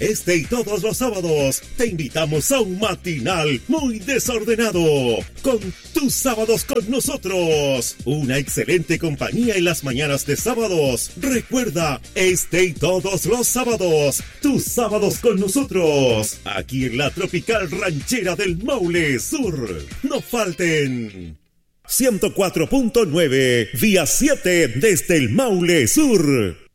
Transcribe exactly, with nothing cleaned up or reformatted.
Este y todos los sábados te invitamos a un matinal muy desordenado con tus sábados con nosotros. Una excelente compañía en las mañanas de sábados. Recuerda, este y todos los sábados, tus sábados con nosotros. Aquí en la tropical ranchera del Maule Sur. No falten. ciento cuatro punto nueve, vía siete desde el Maule Sur.